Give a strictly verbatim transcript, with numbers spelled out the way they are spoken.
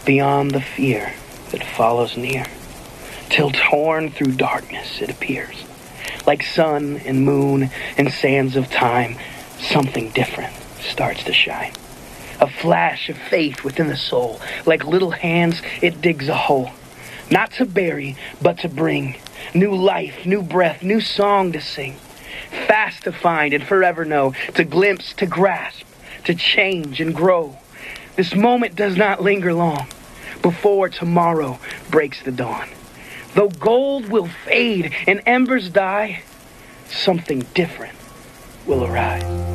beyond the fear that follows near, till torn through darkness it appears, like sun and moon and sands of time, something different starts to shine. A flash of faith within the soul, like little hands it digs a hole, not to bury, but to bring new life, new breath, new song to sing, fast to find and forever know, to glimpse, to grasp, to change and grow. This moment does not linger long, before tomorrow breaks the dawn. Though gold will fade and embers die, something different will arise.